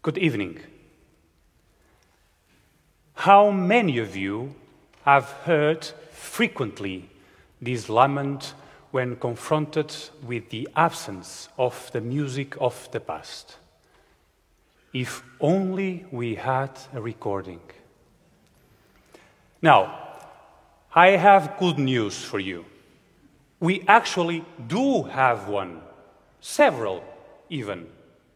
Good evening. How many of you have heard frequently this lament when confronted with the absence of the music of the past? If only we had a recording. Now, I have good news for you. We actually do have one, several even.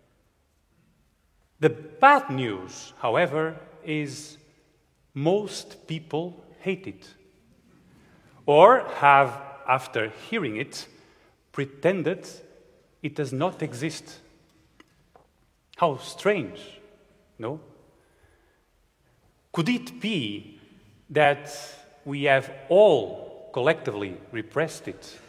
The bad news, however, is most people hate it, or have, after hearing it, pretended it does not exist. How strange, no? Could it be that we have all collectively repressed it?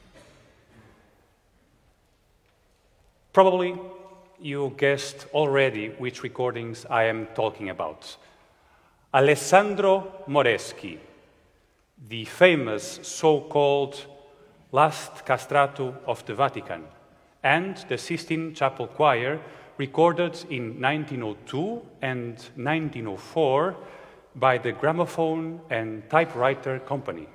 Probably you guessed already which recordings I am talking about. Alessandro Moreschi, the famous so-called last castrato of the Vatican, and the Sistine Chapel Choir, recorded in 1902 and 1904 by the Gramophone and Typewriter Company.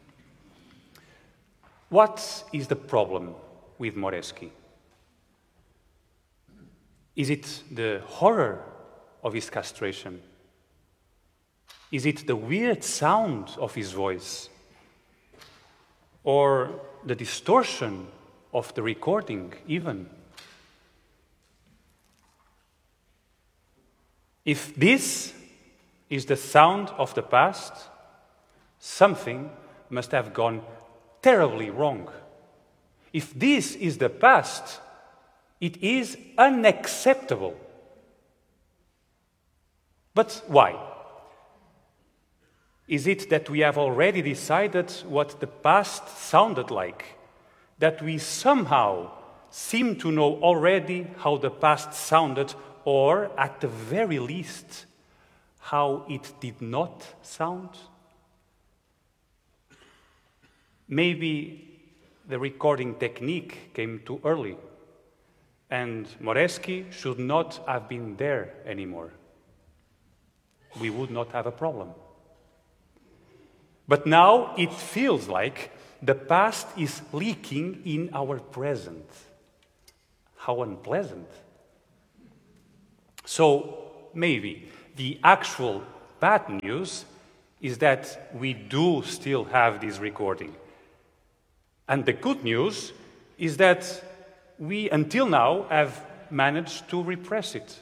What is the problem with Moreschi? Is it the horror of his castration? Is it the weird sound of his voice? Or the distortion of the recording, even? If this is the sound of the past, something must have gone terribly wrong. If this is the past, it is unacceptable. But why? Is it that we have already decided what the past sounded like? That we somehow seem to know already how the past sounded, or at the very least, how it did not sound? Maybe the recording technique came too early, and Moreschi should not have been there anymore. We would not have a problem. But now it feels like the past is leaking in our present. How unpleasant. So maybe the actual bad news is that we do still have this recording. And the good news is that we, until now, have managed to repress it.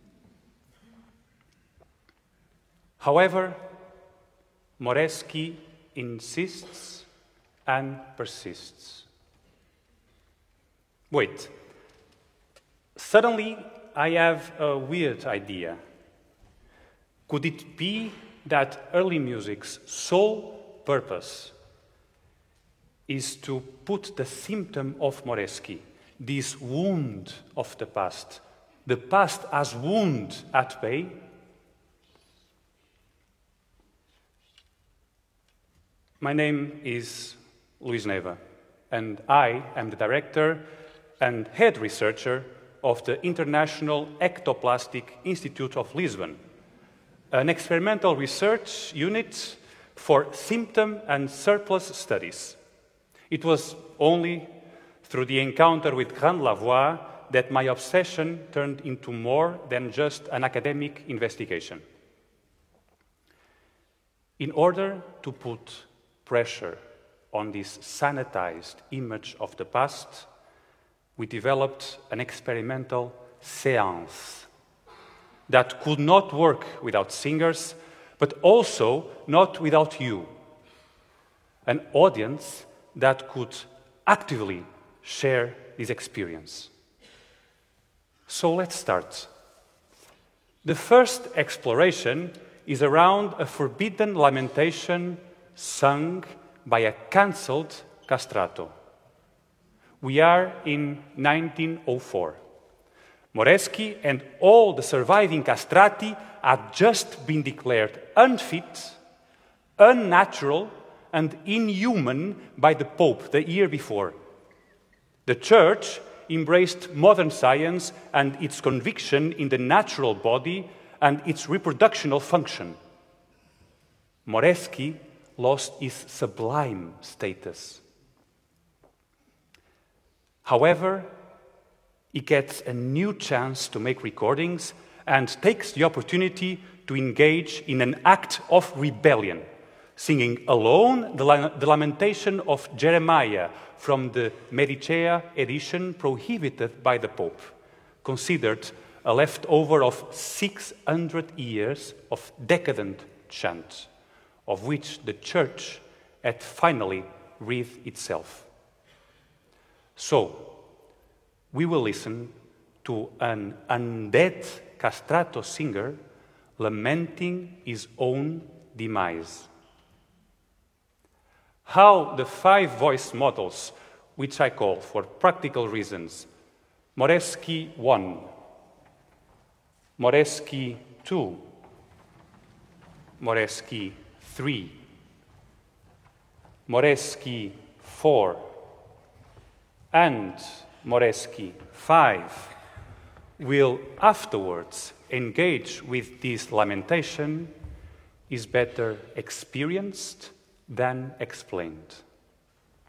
However, Moreschi insists and persists. Wait. Suddenly, I have a weird idea. Could it be that early music's sole purpose is to put the symptom of Moreschi, this wound of the past as wound, at bay? My name is Luís Neiva, and I am the director and head researcher of the International Ectoplastic Institute of Lisbon, an experimental research unit for symptom and surplus studies. It was only through the encounter with Grand Lavoie that my obsession turned into more than just an academic investigation. In order to put pressure on this sanitized image of the past, we developed an experimental séance that could not work without singers, but also not without you, an audience that could actively share this experience. So let's start. The first exploration is around a forbidden lamentation sung by a cancelled castrato. We are in 1904. Moreschi and all the surviving castrati had just been declared unfit, unnatural, and inhuman by the Pope the year before. The Church embraced modern science and its conviction in the natural body and its reproductional function. Moreschi lost his sublime status. However, he gets a new chance to make recordings and takes the opportunity to engage in an act of rebellion, singing alone the lamentation of Jeremiah from the Medicea edition prohibited by the Pope, considered a leftover of 600 years of decadent chant, of which the Church had finally rid itself. So, we will listen to an undead castrato singer lamenting his own demise. How the 5 voice models, which I call for practical reasons, Moreschi 1, Moreschi 2, Moreschi 3, Moreschi 4, and Moreschi 5 will afterwards engage with this lamentation is better experienced than explained.